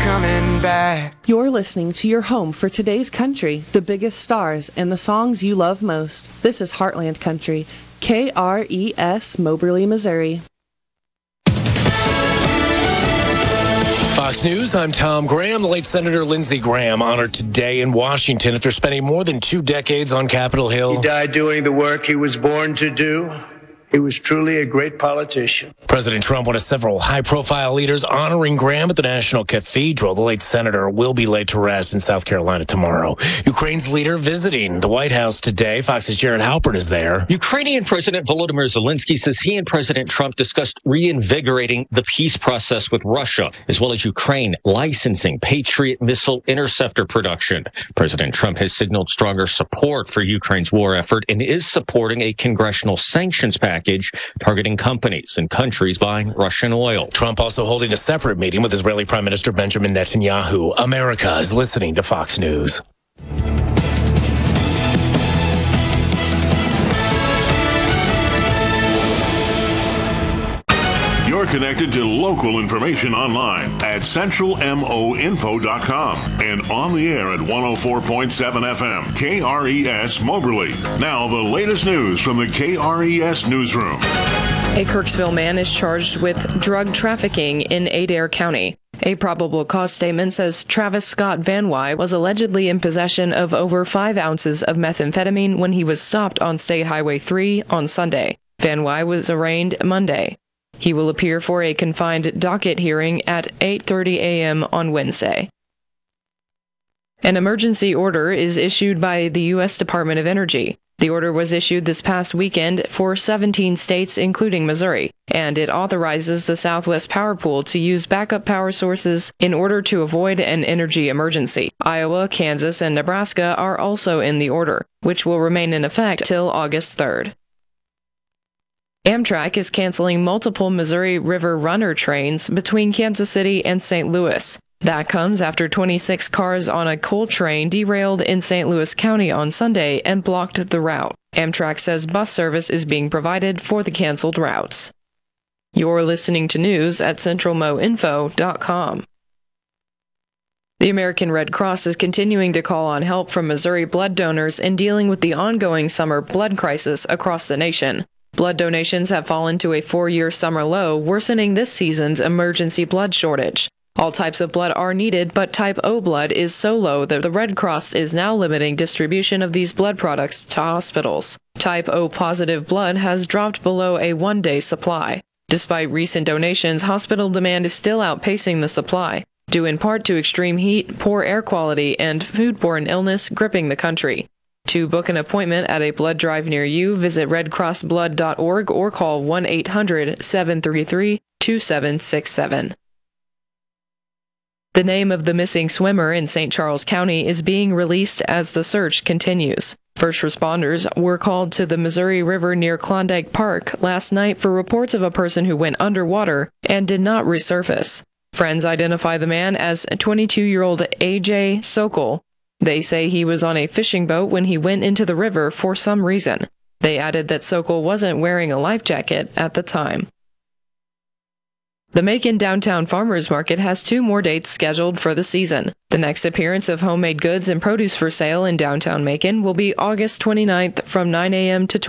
coming back. You're listening to your home for today's country, the biggest stars, and the songs you love most. This is Heartland Country, KRES, Moberly, Missouri. Fox News, I'm Tom Graham. The late Senator Lindsey Graham honored today in Washington after spending more than 2 decades on Capitol Hill. He died doing the work he was born to do. He was truly a great politician. President Trump, one of several high-profile leaders honoring Graham at the National Cathedral. The late senator will be laid to rest in South Carolina tomorrow. Ukraine's leader visiting the White House today. Fox's Jared Halpert is there. Ukrainian President Volodymyr Zelensky says he and President Trump discussed reinvigorating the peace process with Russia, as well as Ukraine licensing Patriot missile interceptor production. President Trump has signaled stronger support for Ukraine's war effort and is supporting a congressional sanctions package targeting companies and countries buying Russian oil. Trump also holding a separate meeting with Israeli Prime Minister Benjamin Netanyahu. America is listening to Fox News. You're connected to local information online at centralmoinfo.com and on the air at 104.7 FM, KRES Moberly. Now the latest news from the KRES newsroom. A Kirksville man is charged with drug trafficking in Adair County. A probable cause statement says Travis Scott Van Wy was allegedly in possession of over 5 ounces of methamphetamine when he was stopped on State Highway 3 on Sunday. Van Wy was arraigned Monday. He will appear for a confined docket hearing at 8:30 a.m. on Wednesday. An emergency order is issued by the U.S. Department of Energy. The order was issued this past weekend for 17 states, including Missouri, and it authorizes the Southwest Power Pool to use backup power sources in order to avoid an energy emergency. Iowa, Kansas, and Nebraska are also in the order, which will remain in effect till August 3rd. Amtrak is canceling multiple Missouri River Runner trains between Kansas City and St. Louis. That comes after 26 cars on a coal train derailed in St. Louis County on Sunday and blocked the route. Amtrak says bus service is being provided for the canceled routes. You're listening to news at centralmoinfo.com. The American Red Cross is continuing to call on help from Missouri blood donors in dealing with the ongoing summer blood crisis across the nation. Blood donations have fallen to a 4-year summer low, worsening this season's emergency blood shortage. All types of blood are needed, but type O blood is so low that the Red Cross is now limiting distribution of these blood products to hospitals. Type O positive blood has dropped below a 1-day supply. Despite recent donations, hospital demand is still outpacing the supply, due in part to extreme heat, poor air quality, and foodborne illness gripping the country. To book an appointment at a blood drive near you, visit redcrossblood.org or call 1-800-733-2767. The name of the missing swimmer in St. Charles County is being released as the search continues. First responders were called to the Missouri River near Klondike Park last night for reports of a person who went underwater and did not resurface. Friends identify the man as 22-year-old A.J. Sokol. They say he was on a fishing boat when he went into the river for some reason. They added that Sokol wasn't wearing a life jacket at the time. The Macon Downtown Farmers Market has 2 more dates scheduled for the season. The next appearance of homemade goods and produce for sale in downtown Macon will be August 29th from 9 a.m. to